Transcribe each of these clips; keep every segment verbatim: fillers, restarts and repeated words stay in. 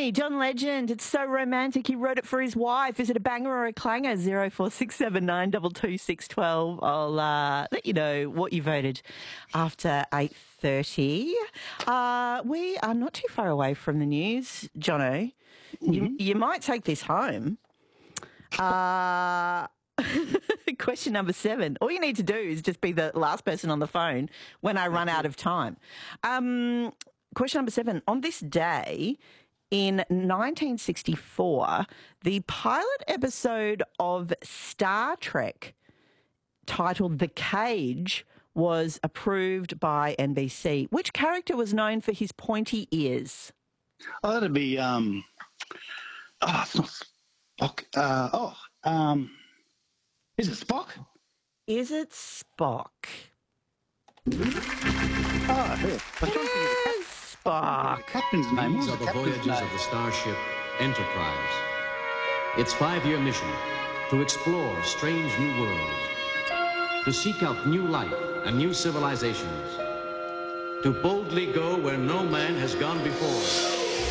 Johnny, John Legend, it's so romantic. He wrote it for his wife. Is it a banger or a clanger? zero four six seven nine two two six one two. I'll uh, let you know what you voted after eight thirty. Uh, we are not too far away from the news, Jono. Mm-hmm. You, you might take this home. Uh, question number seven. All you need to do is just be the last person on the phone when I run out of time. Um, question number seven. On this day in nineteen sixty-four, the pilot episode of Star Trek titled The Cage was approved by N B C. Which character was known for his pointy ears? Oh, that'd be, um, oh, it's not Spock. Uh, oh, um, is it Spock? Is it Spock? Oh, yeah. It is Spock. Captain's name. These are the voyages of the starship Enterprise. Its five-year mission, to explore strange new worlds, to seek out new life and new civilizations, to boldly go where no man has gone before.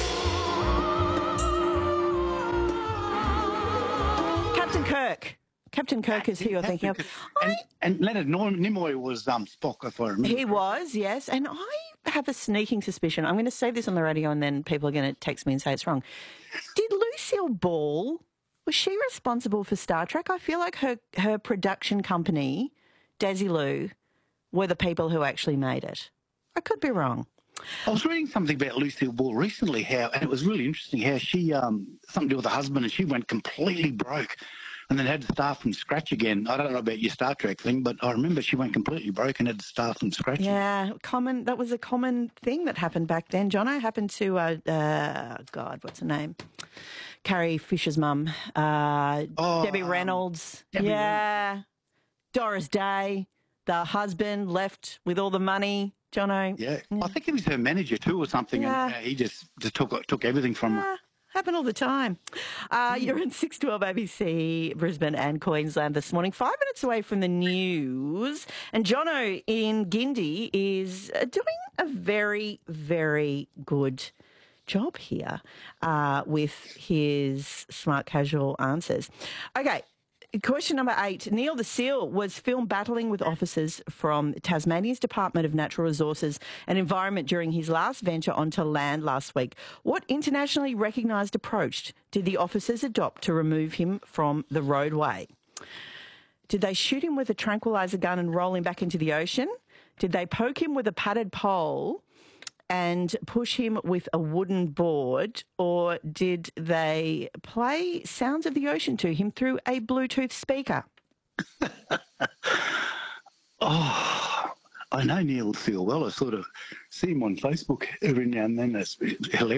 Captain Kirk. Captain Kirk is who you're thinking of. And, I, and Leonard Nimoy was um, Spock, if I remember. he was, yes. And I have a sneaking suspicion. I'm going to say this on the radio and then people are going to text me and say it's wrong. Did Lucille Ball, was she responsible for Star Trek? I feel like her, her production company, Desilu, were the people who actually made it. I could be wrong. I was reading something about Lucille Ball recently, how, and it was really interesting how she, um, something to do with her husband, and she went completely broke and then had to start from scratch again. I don't know about your Star Trek thing, but I remember she went completely broke and had to start from scratch. Yeah, common. That was a common thing that happened back then. Jono, happened to, uh, uh, God, what's her name? Carrie Fisher's mum. Uh, oh, Debbie Reynolds. Debbie yeah. Reynolds. Doris Day. The husband left with all the money. Jono. Yeah. yeah. I think he was her manager too or something, yeah. and uh, he just, just took took everything from her. Uh, happen all the time. Uh, you're in six twelve A B C, Brisbane and Queensland this morning, five minutes away from the news. And Jono in Gindi is doing a very, very good job here uh, with his smart casual answers. Okay. Question number eight. Neil the Seal was filmed battling with officers from Tasmania's Department of Natural Resources and Environment during his last venture onto land last week. What internationally recognised approach did the officers adopt to remove him from the roadway? Did they shoot him with a tranquilizer gun and roll him back into the ocean? Did they poke him with a padded pole and push him with a wooden board, or did they play sounds of the ocean to him through a Bluetooth speaker? Oh, I know Neil Seal well. I sort of see him on Facebook every now and then. That's hilarious.